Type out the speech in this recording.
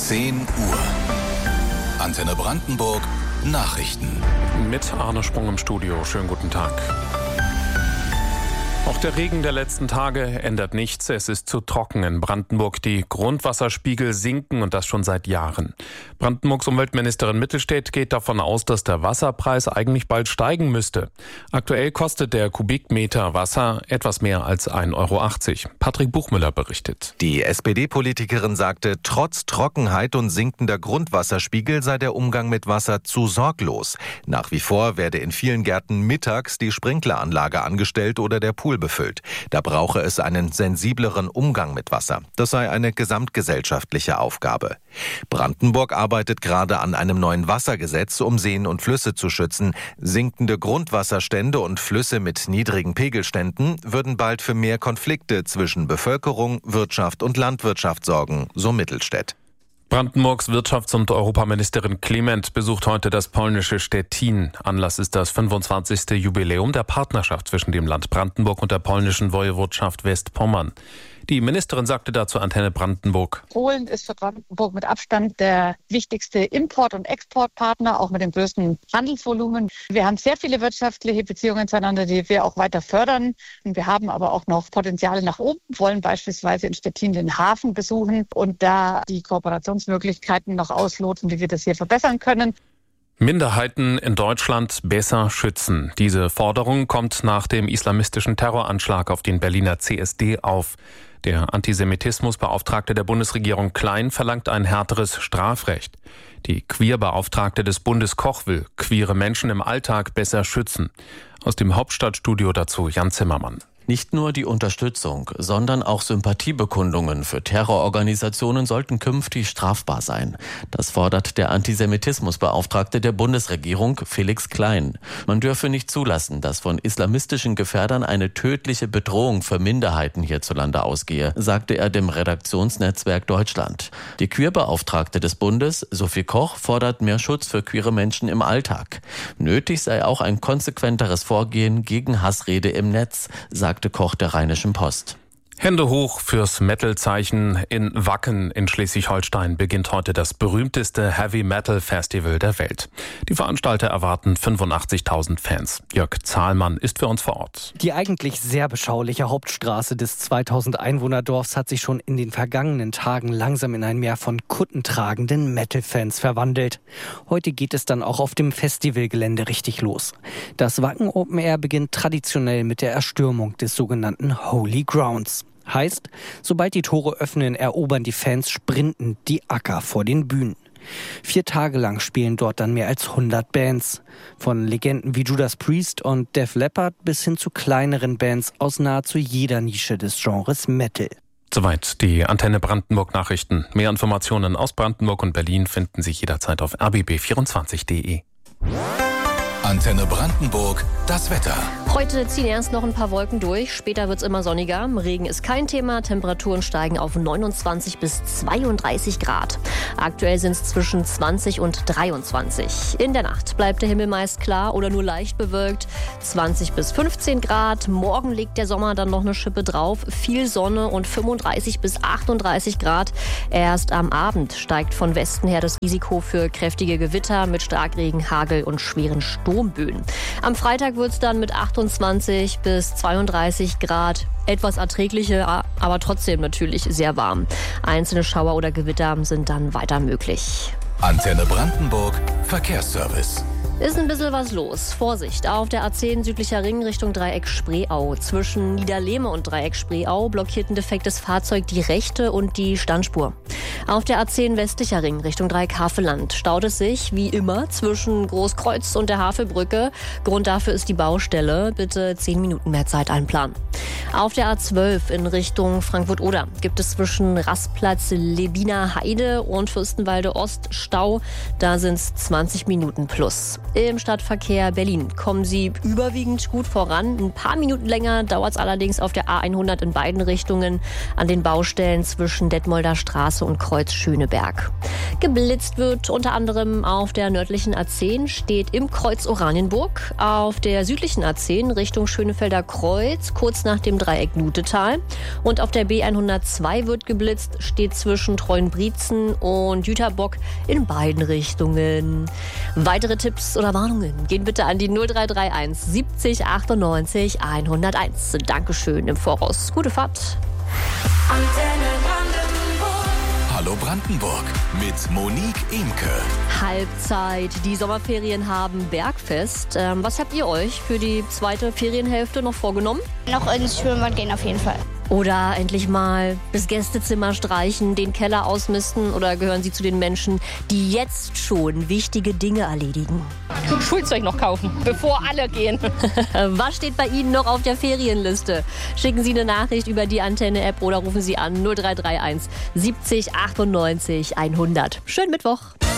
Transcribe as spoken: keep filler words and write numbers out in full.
zehn Uhr. Antenne Brandenburg Nachrichten. Mit Arne Sprung im Studio. Schönen guten Tag. Auch der Regen der letzten Tage ändert nichts. Es ist zu trocken in Brandenburg. Die Grundwasserspiegel sinken und das schon seit Jahren. Brandenburgs Umweltministerin Mittelstädt geht davon aus, dass der Wasserpreis eigentlich bald steigen müsste. Aktuell kostet der Kubikmeter Wasser etwas mehr als ein Euro achtzig. Patrick Buchmüller berichtet. Die S P D-Politikerin sagte, trotz Trockenheit und sinkender Grundwasserspiegel sei der Umgang mit Wasser zu sorglos. Nach wie vor werde in vielen Gärten mittags die Sprinkleranlage angestellt oder der Pool befüllt. Da brauche es einen sensibleren Umgang mit Wasser. Das sei eine gesamtgesellschaftliche Aufgabe. Brandenburg arbeitet gerade an einem neuen Wassergesetz, um Seen und Flüsse zu schützen. Sinkende Grundwasserstände und Flüsse mit niedrigen Pegelständen würden bald für mehr Konflikte zwischen Bevölkerung, Wirtschaft und Landwirtschaft sorgen, so Mittelstädt. Brandenburgs Wirtschafts- und Europaministerin Klement besucht heute das polnische Stettin. Anlass ist das fünfundzwanzigste Jubiläum der Partnerschaft zwischen dem Land Brandenburg und der polnischen Woiwodschaft Westpommern. Die Ministerin sagte dazu Antenne Brandenburg. Polen ist für Brandenburg mit Abstand der wichtigste Import- und Exportpartner, auch mit dem größten Handelsvolumen. Wir haben sehr viele wirtschaftliche Beziehungen zueinander, die wir auch weiter fördern. Und wir haben aber auch noch Potenziale nach oben, wollen beispielsweise in Stettin den Hafen besuchen und da die Kooperationsmöglichkeiten noch ausloten, wie wir das hier verbessern können. Minderheiten in Deutschland besser schützen. Diese Forderung kommt nach dem islamistischen Terroranschlag auf den Berliner C S D auf. Der Antisemitismusbeauftragte der Bundesregierung Klein verlangt ein härteres Strafrecht. Die Queerbeauftragte des Bundes Koch will queere Menschen im Alltag besser schützen. Aus dem Hauptstadtstudio dazu Jan Zimmermann. Nicht nur die Unterstützung, sondern auch Sympathiebekundungen für Terrororganisationen sollten künftig strafbar sein. Das fordert der Antisemitismusbeauftragte der Bundesregierung, Felix Klein. Man dürfe nicht zulassen, dass von islamistischen Gefährdern eine tödliche Bedrohung für Minderheiten hierzulande ausgehe, sagte er dem Redaktionsnetzwerk Deutschland. Die Queerbeauftragte des Bundes, Sophie Koch, fordert mehr Schutz für queere Menschen im Alltag. Nötig sei auch ein konsequenteres Vorgehen gegen Hassrede im Netz, sagt Koch der Rheinischen Post. Hände hoch fürs Metal-Zeichen. In Wacken in Schleswig-Holstein beginnt heute das berühmteste Heavy-Metal-Festival der Welt. Die Veranstalter erwarten fünfundachtzigtausend Fans. Jörg Zahlmann ist für uns vor Ort. Die eigentlich sehr beschauliche Hauptstraße des zweitausend Einwohnerdorfs hat sich schon in den vergangenen Tagen langsam in ein Meer von kuttentragenden Metal-Fans verwandelt. Heute geht es dann auch auf dem Festivalgelände richtig los. Das Wacken Open Air beginnt traditionell mit der Erstürmung des sogenannten Holy Grounds. Heißt, sobald die Tore öffnen, erobern die Fans sprintend die Acker vor den Bühnen. Vier Tage lang spielen dort dann mehr als hundert Bands. Von Legenden wie Judas Priest und Def Leppard bis hin zu kleineren Bands aus nahezu jeder Nische des Genres Metal. Soweit die Antenne Brandenburg Nachrichten. Mehr Informationen aus Brandenburg und Berlin finden Sie jederzeit auf r b b vierundzwanzig punkt d e. Antenne Brandenburg, das Wetter. Heute ziehen erst noch ein paar Wolken durch, später wird es immer sonniger. Regen ist kein Thema, Temperaturen steigen auf neunundzwanzig bis zweiunddreißig Grad. Aktuell sind es zwischen zwanzig und dreiundzwanzig. In der Nacht bleibt der Himmel meist klar oder nur leicht bewölkt. zwanzig bis fünfzehn Grad. Morgen legt der Sommer dann noch eine Schippe drauf. Viel Sonne und fünfunddreißig bis achtunddreißig Grad. Erst am Abend steigt von Westen her das Risiko für kräftige Gewitter mit Starkregen, Hagel und schweren Sturmböen. Am Freitag wird es dann mit achtundzwanzig bis zweiunddreißig Grad etwas erträglicher, aber trotzdem natürlich sehr warm. Einzelne Schauer oder Gewitter sind dann weiter möglich. Antenne Brandenburg Verkehrsservice. Ist ein bisschen was los. Vorsicht, auf der A zehn südlicher Ring Richtung Dreieck Spreeau. Zwischen Niederlehme und Dreieck Spreeau blockiert ein defektes Fahrzeug die rechte und die Standspur. Auf der A zehn westlicher Ring Richtung Dreieck Havelland staut es sich, wie immer, zwischen Großkreuz und der Havelbrücke. Grund dafür ist die Baustelle. Bitte zehn Minuten mehr Zeit einplanen. Auf der A zwölf in Richtung Frankfurt-Oder gibt es zwischen Rastplatz Lebiner Heide und Fürstenwalde Ost Stau. Da sind es zwanzig Minuten plus. Im Stadtverkehr Berlin kommen Sie überwiegend gut voran. Ein paar Minuten länger dauert es allerdings auf der A hundert in beiden Richtungen an den Baustellen zwischen Detmolder Straße und Kreuz Schöneberg. Geblitzt wird unter anderem auf der nördlichen A zehn, steht im Kreuz Oranienburg, auf der südlichen A zehn Richtung Schönefelder Kreuz, kurz nach dem Dreieck Lutetal. Und auf der B hundertzwei wird geblitzt, steht zwischen Treuenbrietzen und Jüterbock in beiden Richtungen. Weitere Tipps oder Warnungen gehen bitte an die null drei drei eins siebzig achtundneunzig hunderteins. Dankeschön im Voraus. Gute Fahrt. Hallo Brandenburg mit Monique Imke. Halbzeit. Die Sommerferien haben Bergfest. Ähm, was habt ihr euch für die zweite Ferienhälfte noch vorgenommen? Noch ins Schwimmbad gehen auf jeden Fall. Oder endlich mal das Gästezimmer streichen, den Keller ausmisten? Oder gehören Sie zu den Menschen, die jetzt schon wichtige Dinge erledigen? Schulzeug noch kaufen, bevor alle gehen. Was steht bei Ihnen noch auf der Ferienliste? Schicken Sie eine Nachricht über die Antenne-App oder rufen Sie an null drei drei eins siebzig achtundneunzig hundert. Schönen Mittwoch.